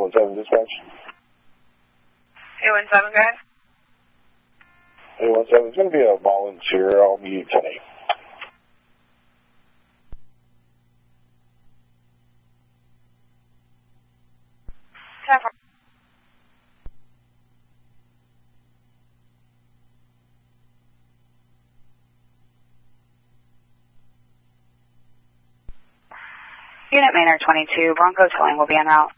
817 dispatch. 817, guys. 817 is going to be a volunteer. I'll be 10-8. Unit Maynard 22, Bronco towing will be en route.